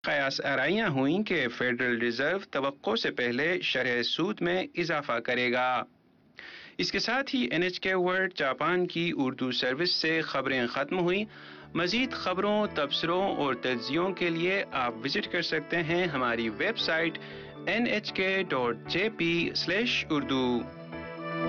कयास आराइयाँ हुई कि फेडरल रिजर्व तवक्को से पहले शरह सूद में इजाफा करेगा। इसके साथ ही NHK वर्ल्ड जापान की उर्दू सर्विस से खबरें खत्म हुई। मजीद खबरों, तबसरों और तज्जियों के लिए आप विजिट कर सकते हैं हमारी वेबसाइट nhk.jp/urdu।